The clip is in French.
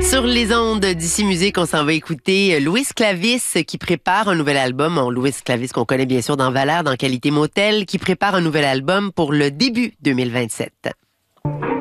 Sur les ondes d'Ici Musique, on s'en va écouter Louis Clavis qui prépare un nouvel album. Bon, Louis Clavis qu'on connaît bien sûr dans Valère, dans Qualité Motel, qui prépare un nouvel album pour le début 2027.